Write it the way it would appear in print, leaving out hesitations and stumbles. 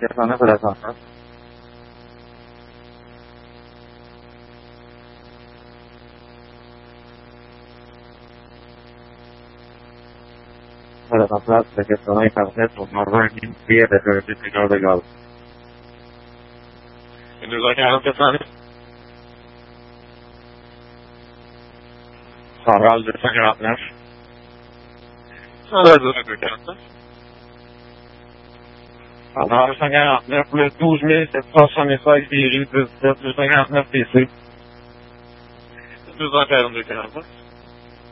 Personas corazones. Para la plaza que son carnetos, marrón, pie de certificado legal. En el año que sale, Harald de Sangatner. Harald de Sangatner. Harald de Sangatner, plus 12 765 virus de Sangatner, PC. Nous avons de Sangatner.